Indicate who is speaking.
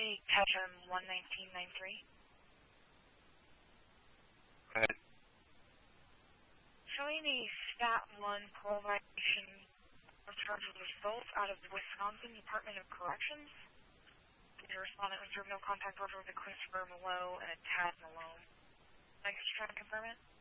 Speaker 1: Ketchum 11993.
Speaker 2: Go ahead.
Speaker 1: Showing a Stat 1 parole violation of charges result out of the Wisconsin Department of Corrections. The respondent was no contact order with a Christopher Malone and a Tad Malone. Thanks for trying to confirm it.